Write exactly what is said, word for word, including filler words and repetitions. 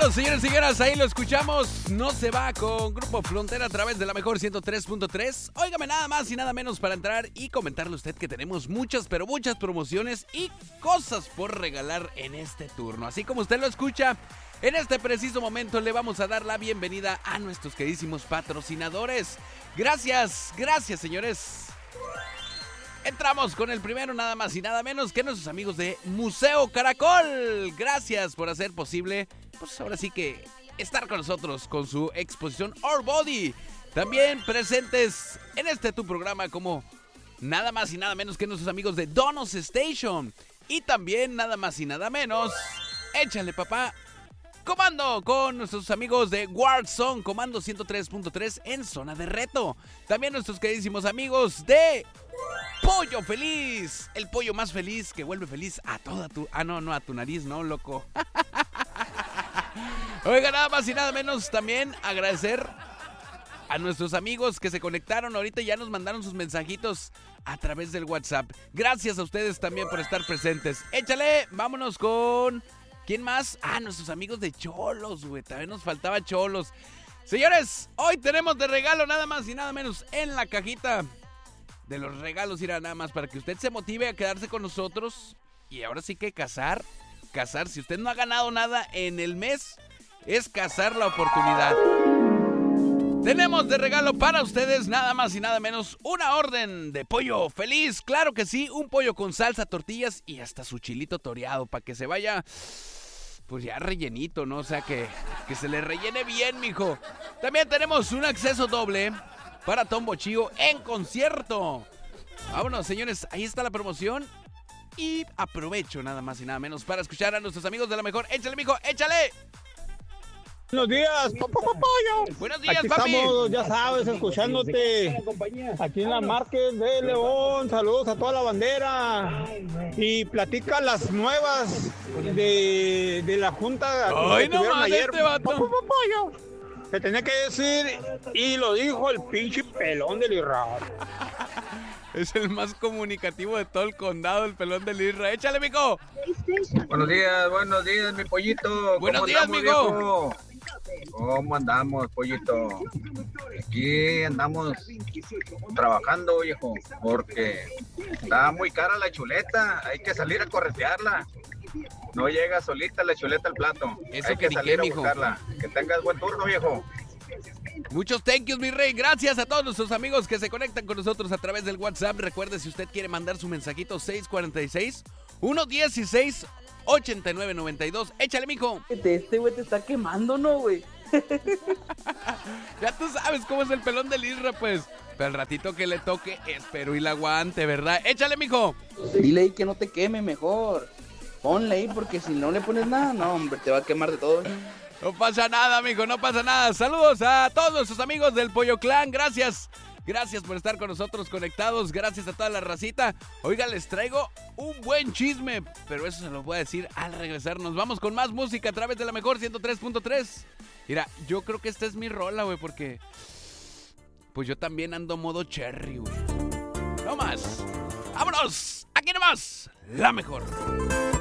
Vámonos, señores y señoras, ahí lo escuchamos. No se va con Grupo Frontera a través de la mejor ciento tres punto tres. Óigame, nada más y nada menos para entrar y comentarle a usted que tenemos muchas, pero muchas promociones y cosas por regalar en este turno. Así como usted lo escucha, en este preciso momento le vamos a dar la bienvenida a nuestros queridísimos patrocinadores. Gracias, gracias, señores. Entramos con el primero, nada más y nada menos que nuestros amigos de Museo Caracol. Gracias por hacer posible, pues ahora sí que estar con nosotros con su exposición Our Body. También presentes en este tu programa como nada más y nada menos que nuestros amigos de Donos Station. Y también nada más y nada menos, échale papá, Comando con nuestros amigos de Warzone, Comando ciento tres punto tres en zona de reto. También nuestros queridísimos amigos de Pollo Feliz, el pollo más feliz que vuelve feliz a toda tu... Ah, no, no, a tu nariz, no, loco. Oiga, nada más y nada menos también agradecer a nuestros amigos que se conectaron ahorita y ya nos mandaron sus mensajitos a través del WhatsApp. Gracias a ustedes también por estar presentes. Échale, vámonos con... ¿Quién más? Ah, nuestros amigos de Cholos, güey. También nos faltaba Cholos. Señores, hoy tenemos de regalo nada más y nada menos en la cajita de los regalos, irá nada más para que usted se motive a quedarse con nosotros. Y ahora sí que cazar, cazar. Si usted no ha ganado nada en el mes, es cazar la oportunidad. Tenemos de regalo para ustedes nada más y nada menos una orden de pollo feliz. Claro que sí, un pollo con salsa, tortillas y hasta su chilito toreado para que se vaya... Pues ya rellenito, ¿no? O sea, que, que se le rellene bien, mijo. También tenemos un acceso doble para Tombo Chío en concierto. Vámonos, señores, ahí está la promoción. Y aprovecho nada más y nada menos para escuchar a nuestros amigos de la mejor. ¡Échale, mijo! ¡Échale! Buenos días, pollo. Buenos días, aquí papi. Estamos, ya sabes, escuchándote. Aquí en la Márquez de León. Saludos a toda la bandera. Y platica las nuevas de, de la junta. Ay, no más, ayer. Este vato. Pollo. Se tenía que decir, y lo dijo el pinche pelón del Israel. Es el más comunicativo de todo el condado, el pelón del Isra. ¡Échale, mijo! Buenos días, buenos días, mi pollito. Buenos ¿Cómo días, andamos, mijo? viejo? ¿Cómo andamos, pollito? Aquí andamos trabajando, viejo, porque está muy cara la chuleta. Hay que salir a corretearla. No llega solita la chuleta al plato. Eso Hay que que ni salir qué, a mijo. buscarla. Que tengas buen turno, viejo. Muchos thank yous, mi rey. Gracias a todos nuestros amigos que se conectan con nosotros a través del WhatsApp. Recuerde, si usted quiere mandar su mensajito, seis cuatro seis, uno uno seis, ocho nueve nueve dos. Échale, mijo. Este güey te está quemando, ¿no, güey? Ya tú sabes cómo es el pelón del Isra, pues. Pero al ratito que le toque, espero y la aguante, ¿verdad? Échale, mijo. Dile ahí que no te queme mejor. Ponle ahí porque si no le pones nada, no, hombre, te va a quemar de todo. No pasa nada, mijo, no pasa nada. Saludos a todos nuestros amigos del Pollo Clan. Gracias. Gracias por estar con nosotros conectados. Gracias a toda la racita. Oiga, les traigo un buen chisme, pero eso se lo voy a decir al regresar. Nos vamos con más música a través de la mejor ciento tres punto tres. Mira, yo creo que esta es mi rola, güey, porque pues yo también ando modo cherry, güey. No más. ¡Vámonos! Aquí nomás, la mejor.